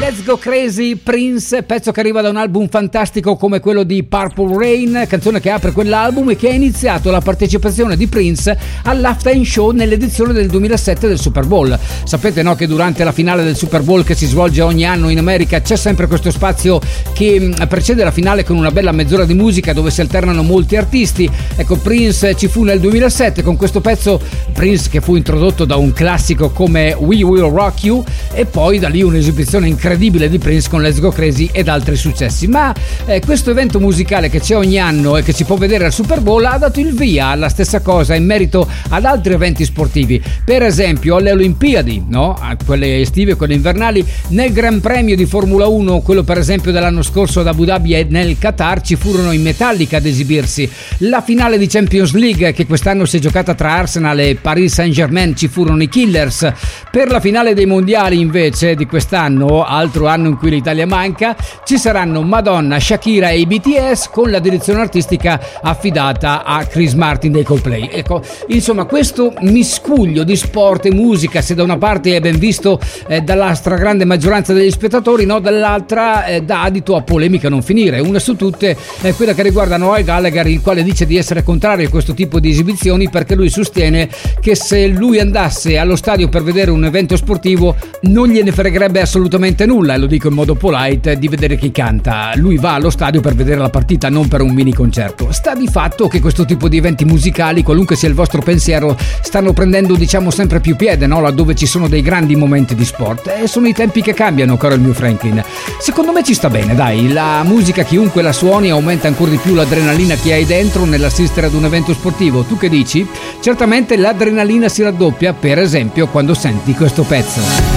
Let's Go Crazy, Prince, pezzo che arriva da un album fantastico come quello di Purple Rain, canzone che apre quell'album e che ha iniziato la partecipazione di Prince all'Halftime Show nell'edizione del 2007 del Super Bowl. Sapete, no, che durante la finale del Super Bowl che si svolge ogni anno in America c'è sempre questo spazio che precede la finale con una bella mezz'ora di musica dove si alternano molti artisti. Ecco, Prince ci fu nel 2007 con questo pezzo, Prince che fu introdotto da un classico come We Will Rock You, e poi da lì un'esibizione incredibile di Prince con Let's Go Crazy ed altri successi. Ma questo evento musicale che c'è ogni anno e che si può vedere al Super Bowl ha dato il via alla stessa cosa in merito ad altri eventi sportivi, per esempio alle Olimpiadi, no? Quelle estive, quelle invernali, nel Gran Premio di Formula 1, quello per esempio dell'anno scorso ad Abu Dhabi e nel Qatar, ci furono i Metallica ad esibirsi. La finale di Champions League che quest'anno si è giocata tra Arsenal e Paris Saint-Germain, ci furono i Killers. Per la finale dei mondiali invece di quest'anno, altro anno in cui l'Italia manca, ci saranno Madonna, Shakira e i BTS con la direzione artistica affidata a Chris Martin dei Coldplay. Ecco, insomma, questo miscuglio di sport e musica, se da una parte è ben visto dalla stragrande maggioranza degli spettatori, no, dall'altra dà adito a polemica a non finire. Una su tutte è quella che riguarda Noel Gallagher, il quale dice di essere contrario a questo tipo di esibizioni perché lui sostiene che se lui andasse allo stadio per vedere un evento sportivo non gliene fregherebbe assolutamente nulla, e lo dico in modo polite, di vedere chi canta. Lui va allo stadio per vedere la partita, non per un mini concerto. Sta di fatto che questo tipo di eventi musicali, qualunque sia il vostro pensiero, stanno prendendo, diciamo, sempre più piede, no? Laddove ci sono dei grandi momenti di sport, e sono i tempi che cambiano, caro il mio Franklin. Secondo me ci sta bene, dai, la musica, chiunque la suoni, aumenta ancora di più l'adrenalina che hai dentro nell'assistere ad un evento sportivo. Tu che dici? Certamente l'adrenalina si raddoppia, per esempio, quando senti questo pezzo.